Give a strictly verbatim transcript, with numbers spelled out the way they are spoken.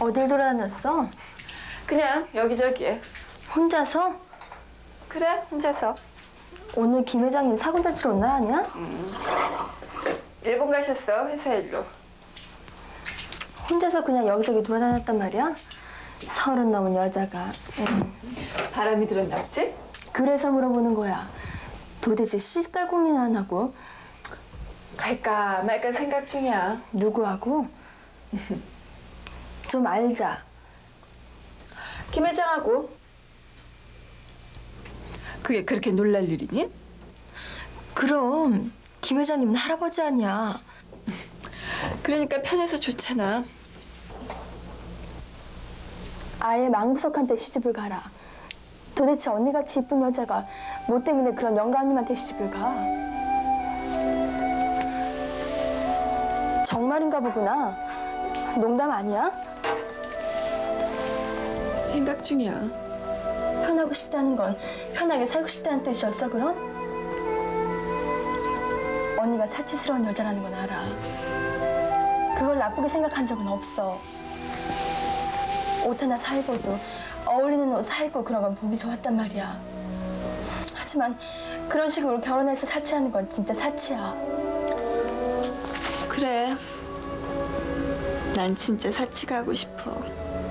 어딜 돌아다녔어? 그냥 여기저기. 혼자서? 그래, 혼자서. 오늘 김 회장님 사고잔치로 온 날 아니야? 일본 가셨어, 회사 일로. 혼자서 그냥 여기저기 돌아다녔단 말이야? 서른 넘은 여자가. 응. 바람이 들었나 보지? 그래서 물어보는 거야. 도대체 씨깔공리는 안 하고 갈까 말까 생각 중이야. 누구하고? 좀 알자. 김 회장하고. 그게 그렇게 놀랄 일이니? 그럼 김 회장님은 할아버지 아니야. 그러니까 편해서 좋잖아. 아예 망부석한테 시집을 가라. 도대체 언니같이 이쁜 여자가 뭐 때문에 그런 영감님한테 시집을 가? 정말인가 보구나. 농담 아니야? 생각 중이야. 편하고 싶다는 건 편하게 살고 싶다는 뜻이었어, 그럼? 언니가 사치스러운 여자라는 건 알아. 그걸 나쁘게 생각한 적은 없어. 옷 하나 사 입어도 어울리는 옷 사 입고 그런 건 보기 좋았단 말이야. 하지만 그런 식으로 결혼해서 사치하는 건 진짜 사치야. 그래. 난 진짜 사치가 하고 싶어.